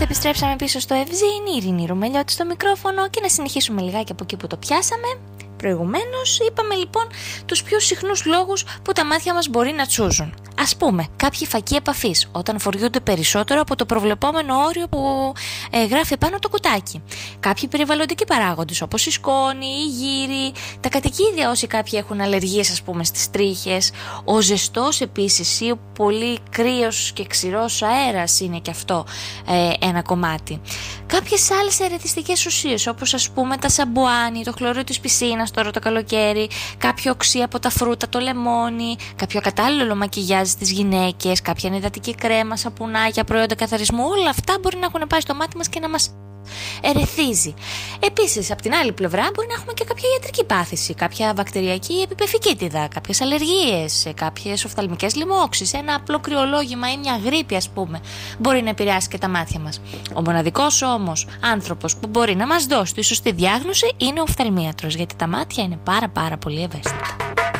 είμαστε, επιστρέψαμε πίσω στο Ευζήν, η Ειρήνη Ρουμελιώτη στο μικρόφωνο και να συνεχίσουμε λιγάκι από εκεί που το πιάσαμε. Προηγουμένως είπαμε λοιπόν τους πιο συχνούς λόγους που τα μάτια μας μπορεί να τσούζουν. Ας πούμε, κάποιοι φακοί επαφής, όταν φοριούνται περισσότερο από το προβλεπόμενο όριο που γράφει πάνω το κουτάκι. Κάποιοι περιβαλλοντικοί παράγοντες, όπως η σκόνη, η γύρι, τα κατοικίδια, όσοι κάποιοι έχουν αλλεργίες, ας πούμε, στις τρίχες. Ο ζεστός επίσης ή ο πολύ κρύος και ξηρός αέρας είναι και αυτό ένα κομμάτι. Κάποιες άλλες ερεθιστικές ουσίες, όπως ας πούμε τα σαμπουάνι, το χλωρίο της πισίνας τώρα το καλοκαίρι, κάποιο οξύ από τα φρούτα, το λεμόνι, κάποιο κατάλληλο μακιγιάζ στις γυναίκες, κάποια ενυδατική κρέμα, σαπουνάκια, προϊόντα καθαρισμού, όλα αυτά μπορεί να έχουν πάει στο μάτι μας και να μας ερεθίζει. Επίσης, από την άλλη πλευρά μπορεί να έχουμε και κάποια ιατρική πάθηση, κάποια βακτηριακή επιπεφικίτιδα, κάποιες αλλεργίες, κάποιες οφθαλμικές λοιμώξεις, ένα απλό κρυολόγημα ή μια γρίπη, ας πούμε, μπορεί να επηρεάσει και τα μάτια μας. Ο μοναδικός όμως άνθρωπος που μπορεί να μας δώσει τη σωστή διάγνωση είναι ο οφθαλμίατρος, γιατί τα μάτια είναι πάρα πολύ ευαίσθητα.